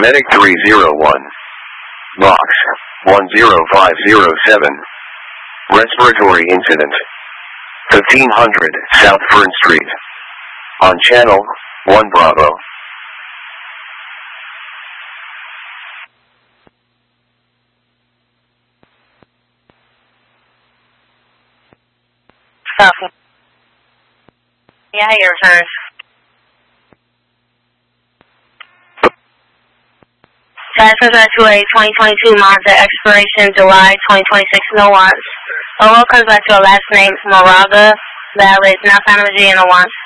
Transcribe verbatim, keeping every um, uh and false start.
Medic three zero one. Box one zero five zero seven. Respiratory incident. fifteen hundred South Fern Street. On channel one Bravo. Stop. Yeah, your returns. Transfers to a twenty twenty-two Mazda, expiration July twenty twenty-six, no wants. Olo comes back to a last name, Moraga, valid, not found in Virginia, no wants.